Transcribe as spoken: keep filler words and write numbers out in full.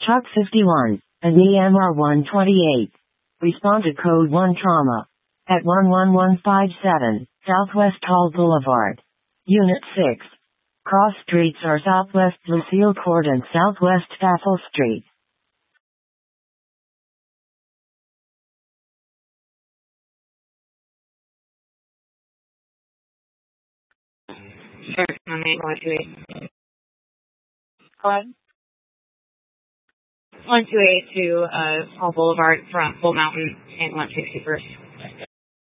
Truck fifty-one, and E M R one twenty-eight. Respond to Code one Trauma. At one one one five seven, Southwest Hall Boulevard. Unit six. Cross streets are Southwest Lucille Court and Southwest Faffel Street. Sure, I'm eight one two eight. Go ahead. one two eight to uh, Hall Boulevard from Bull Mountain and one sixty-first.